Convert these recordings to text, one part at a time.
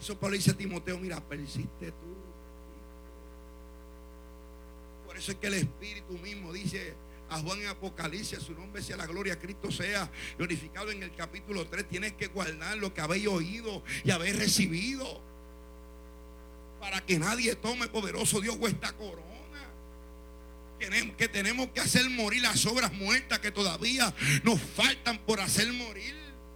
eso Pablo dice a Timoteo: mira, persiste tú. Por eso es que el Espíritu mismo dice a Juan en Apocalipsis: su nombre sea la gloria, Cristo sea glorificado. En el capítulo 3, tienes que guardar lo que habéis oído y habéis recibido, para que nadie tome, poderoso Dios, vuestra corona. Que tenemos que hacer morir las obras muertas que todavía nos faltan por hacer morir.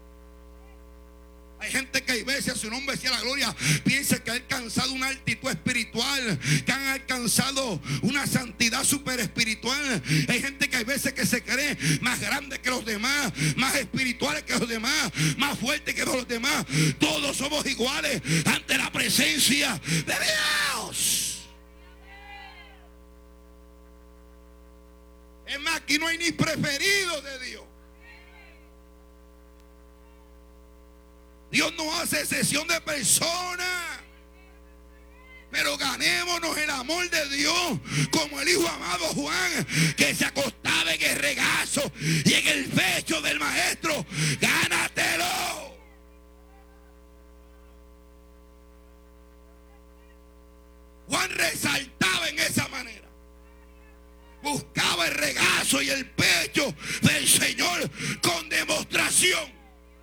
Hay gente que a veces, a su nombre sea la gloria, piensa que ha alcanzado una altitud espiritual, que han alcanzado una santidad super espiritual. Hay gente que a veces que se cree más grande que los demás, más espirituales que los demás, más fuertes que los demás. Todos somos iguales ante la presencia de Dios. Es más, aquí no hay ni preferidos de Dios. Dios no hace excepción de personas. Pero ganémonos el amor de Dios, como el hijo amado Juan, que se acostaba en el regazo y en el pecho del maestro. Gánatelo. Juan resaltaba en esa manera. Buscaba el regazo y el pecho del Señor con demostración.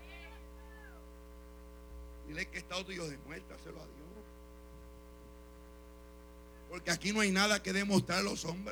Dile que está tuyo, demuéstraselo a Dios. Porque aquí no hay nada que demostrar a los hombres.